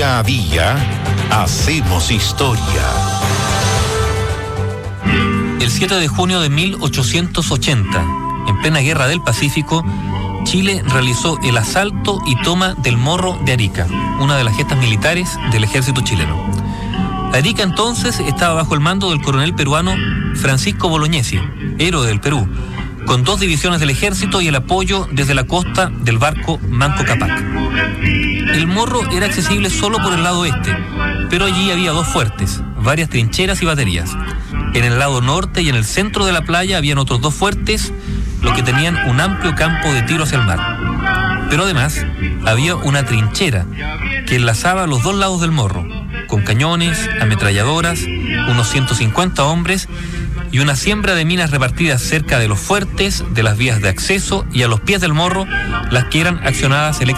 Día a día hacemos historia. El 7 de junio de 1880, en plena Guerra del Pacífico, Chile realizó el asalto y toma del Morro de Arica, una de las gestas militares del ejército chileno. Arica entonces estaba bajo el mando del coronel peruano Francisco Bolognesi, héroe del Perú, con 2 divisiones del ejército y el apoyo desde la costa del barco Manco Cápac. El Morro era accesible solo por el lado este, pero allí había 2 fuertes, varias trincheras y baterías. En el lado norte y en el centro de la playa habían otros 2 fuertes, los que tenían un amplio campo de tiro hacia el mar. Pero además había una trinchera que enlazaba los 2 lados del Morro, con cañones, ametralladoras, unos 150 hombres y una siembra de minas repartidas cerca de los fuertes, de las vías de acceso y a los pies del Morro, las que eran accionadas eléctricamente.